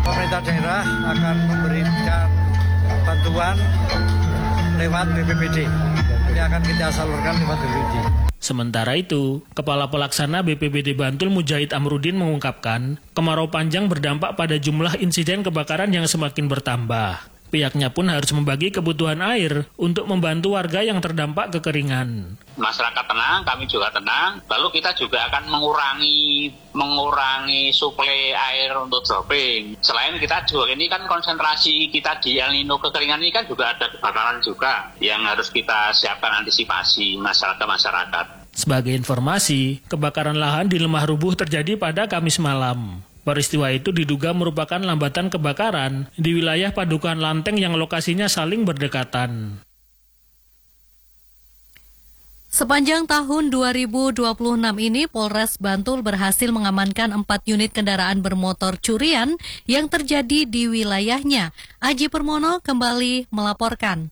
Pemerintah daerah akan memberikan bantuan lewat BPBD. Ini akan kita salurkan lewat BPBD. Sementara itu, Kepala Pelaksana BPBD Bantul Mujahid Amrudin mengungkapkan, kemarau panjang berdampak pada jumlah insiden kebakaran yang semakin bertambah. Pihaknya pun harus membagi kebutuhan air untuk membantu warga yang terdampak kekeringan. Masyarakat tenang, kami juga tenang. Lalu kita juga akan mengurangi suplai air untuk dropping. Selain kita juga ini kan konsentrasi kita di El Nino kekeringan ini kan juga ada kebakaran juga yang harus kita siapkan antisipasi masyarakat. Sebagai informasi, kebakaran lahan di Lemah Rubuh terjadi pada Kamis malam. Peristiwa itu diduga merupakan lambatan kebakaran di wilayah Padukuhan Lanteng yang lokasinya saling berdekatan. Sepanjang tahun 2026 ini, Polres Bantul berhasil mengamankan 4 unit kendaraan bermotor curian yang terjadi di wilayahnya. Aji Permono kembali melaporkan.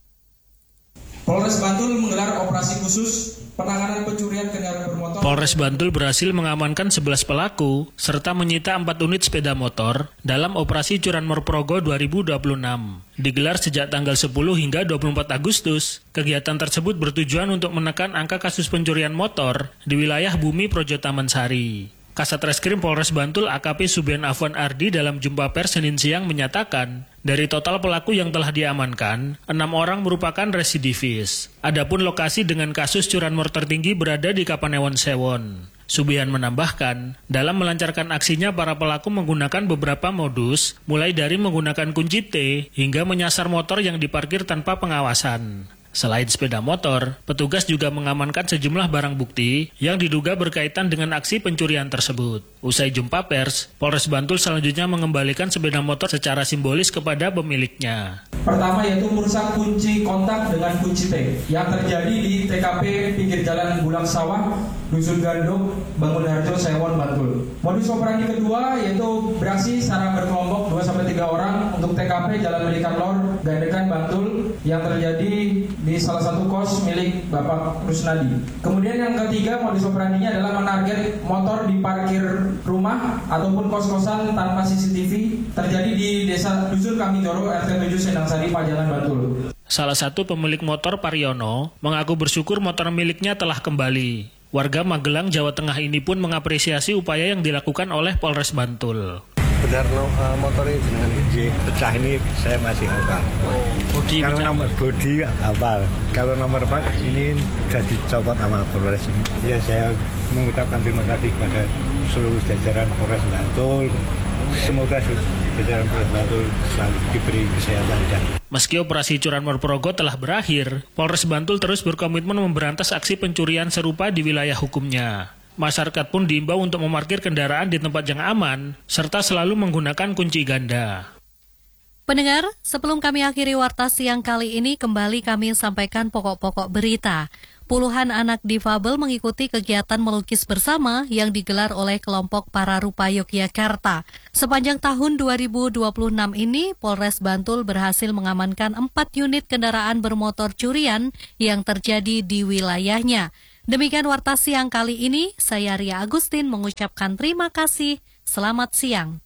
Polres Bantul menggelar operasi khusus penanganan pencurian kendaraan bermotor. Polres Bantul berhasil mengamankan 11 pelaku serta menyita 4 unit sepeda motor dalam operasi Curanmor Progo 2026. Digelar sejak tanggal 10 hingga 24 Agustus. Kegiatan tersebut bertujuan untuk menekan angka kasus pencurian motor di wilayah Bumi Projo Taman Sari. Kasat Reskrim Polres Bantul AKP Subian Afwan Ardi dalam jumpa pers Senin siang menyatakan, dari total pelaku yang telah diamankan, 6 orang merupakan residivis. Adapun lokasi dengan kasus curanmor tertinggi berada di Kapanewon Sewon. Subian menambahkan, dalam melancarkan aksinya para pelaku menggunakan beberapa modus, mulai dari menggunakan kunci T hingga menyasar motor yang diparkir tanpa pengawasan. Selain sepeda motor, petugas juga mengamankan sejumlah barang bukti yang diduga berkaitan dengan aksi pencurian tersebut. Usai jumpa pers, Polres Bantul selanjutnya mengembalikan sepeda motor secara simbolis kepada pemiliknya. Pertama yaitu merusak kunci kontak dengan kunci T yang terjadi di TKP pinggir jalan Bulang Sawah, Dusun Ganduk, Bangunharjo, Sewon, Bantul. Modus operandi kedua yaitu beraksi secara berkelompok 2-3 orang untuk TKP Jalan Melikan Lor, Gandekan, Bantul yang terjadi di salah satu kos milik Bapak Rusnadi. Kemudian yang ketiga modus operandinya adalah menarget motor di parkir rumah ataupun kos-kosan tanpa CCTV terjadi di Desa Dusun Kamijoro, RT 7 Sendang Sari, Pajangan, Bantul. Salah satu pemilik motor, Pariono, mengaku bersyukur motor miliknya telah kembali. Warga Magelang, Jawa Tengah ini pun mengapresiasi upaya yang dilakukan oleh Polres Bantul. Benar motor ini dengan pecah ini saya masih hafal. Kalau nomor bodi hafal. Kalau nomor plat ini sudah dicopot sama Polres ini. Ya saya mengucapkan terima kasih kepada seluruh jajaran Polres Bantul. Semoga jajaran Polres Bantul selalu diberi kesehatan dan. Meski operasi Curanmor Progo telah berakhir, Polres Bantul terus berkomitmen memberantas aksi pencurian serupa di wilayah hukumnya. Masyarakat pun diimbau untuk memarkir kendaraan di tempat yang aman, serta selalu menggunakan kunci ganda. Pendengar, sebelum kami akhiri Warta Siang kali ini, kembali kami sampaikan pokok-pokok berita. Puluhan anak difabel mengikuti kegiatan melukis bersama yang digelar oleh kelompok Pararupa Yogyakarta. Sepanjang tahun 2026 ini, Polres Bantul berhasil mengamankan 4 unit kendaraan bermotor curian yang terjadi di wilayahnya. Demikian Warta Siang kali ini, saya Ria Agustin mengucapkan terima kasih. Selamat siang.